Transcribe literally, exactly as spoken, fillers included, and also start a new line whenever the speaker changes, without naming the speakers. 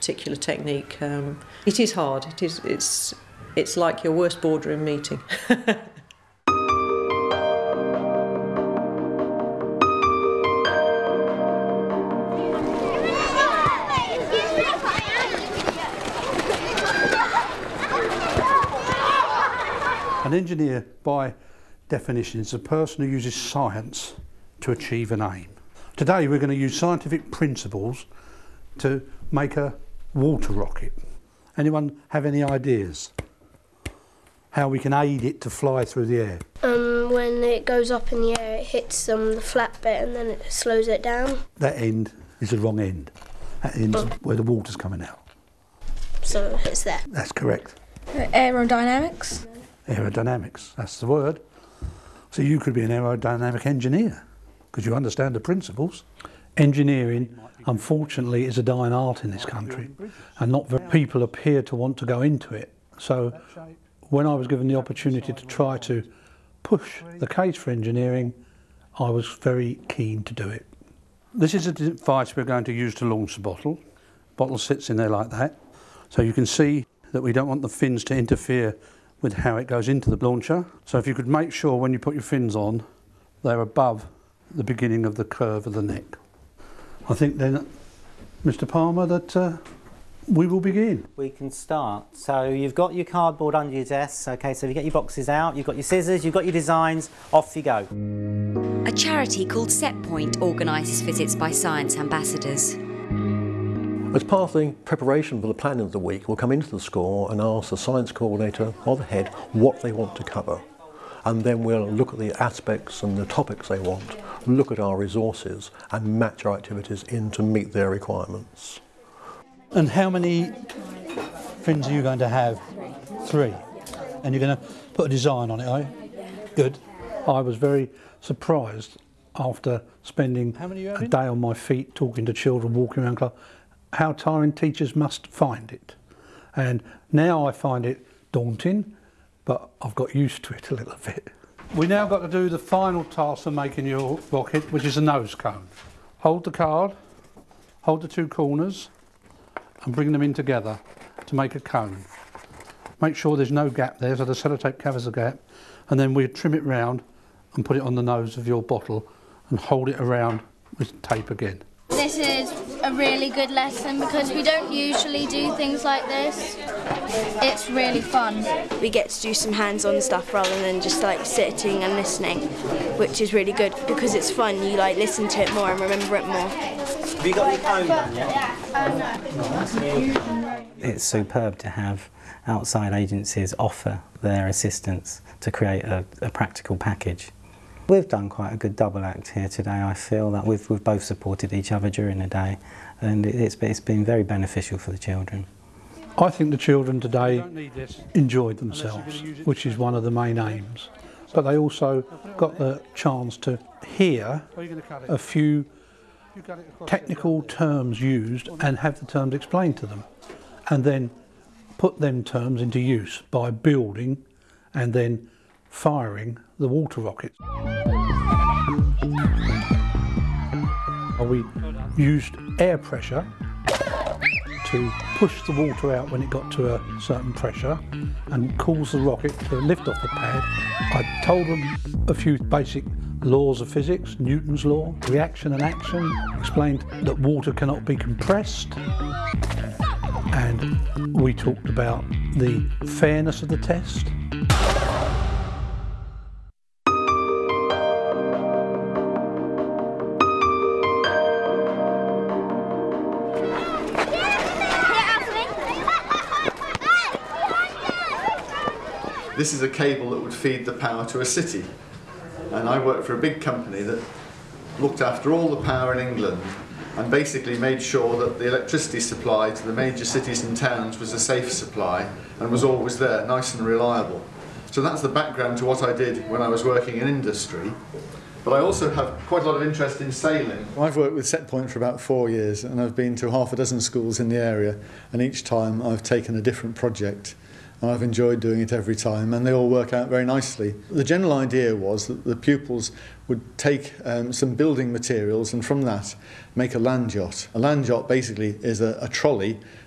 particular technique. Um, it is hard. It is. It's. It's like your worst boardroom meeting.
An engineer, by definition, is a person who uses science to achieve an aim. Today we're going to use scientific principles to make a water rocket. Anyone have any ideas how we can aid it to fly through the air?
Um, when it goes up in the air, it hits um, the flat bit and then it slows it down.
That end is the wrong end. That end's
Oh.
where the water's coming out.
So it's there.
That's correct.
Aerodynamics?
Aerodynamics, that's the word. So you could be an aerodynamic engineer because you understand the principles. Engineering, unfortunately, is a dying art in this country, and not very people appear to want to go into it. So when I was given the opportunity to try to push the case for engineering, I was very keen to do it. This is a device we're going to use to launch the bottle. The bottle sits in there like that. So you can see that we don't want the fins to interfere with how it goes into the launcher. So if you could make sure when you put your fins on, they're above the beginning of the curve of the neck. I think then, Mister Palmer, that uh, we will begin.
We can start. So you've got your cardboard under your desk. Okay, so you get your boxes out, you've got your scissors, you've got your designs, off you go.
A charity called Setpoint organises visits by science ambassadors.
As part of the preparation for the planning of the week, we'll come into the school and ask the science coordinator or the head what they want to cover. And then we'll look at the aspects and the topics they want, look at our resources and match our activities in to meet their requirements.
And how many fins are you going to have? Three. And you're going to put a design on it, are you? Good. I was very surprised after spending a day on my feet talking to children, walking around class, how tiring teachers must find it. And now I find it daunting, but I've got used to it a little bit. We now got to do the final task of making your rocket, which is a nose cone. Hold the card, hold the two corners, and bring them in together to make a cone. Make sure there's no gap there, so the sellotape covers the gap, and then we trim it round and put it on the nose of your bottle and hold it around with tape again.
This is a really good lesson because we don't usually do things like this. It's really fun.
We get to do some hands-on stuff rather than just like sitting and listening, which is really good because it's fun. You like listen to it more and remember it more.
Have you got your cone done yet? It's superb to have outside agencies offer their assistance to create a, a practical package. We've done quite a good double act here today. I feel that we've, we've both supported each other during the day, and it's, it's been very beneficial for the children.
I think the children today enjoyed themselves, which is one of the main aims. But they also got the chance to hear a few technical terms used and have the terms explained to them, and then put them terms into use by building and then firing the water rockets. We used air pressure to push the water out when it got to a certain pressure and cause the rocket to lift off the pad. I told them a few basic laws of physics, Newton's law, reaction and action, explained that water cannot be compressed, and we talked about the fairness of the test.
This is a cable that would feed the power to a city, and I worked for a big company that looked after all the power in England and basically made sure that the electricity supply to the major cities and towns was a safe supply and was always there, nice and reliable. So that's the background to what I did when I was working in industry. But I also have quite a lot of interest in sailing.
I've worked with Setpoint for about four years and I've been to half a dozen schools in the area, and each time I've taken a different project. I've enjoyed doing it every time, and they all work out very nicely. The general idea was that the pupils would take um, some building materials and from that make a land yacht. A land yacht basically is a, a trolley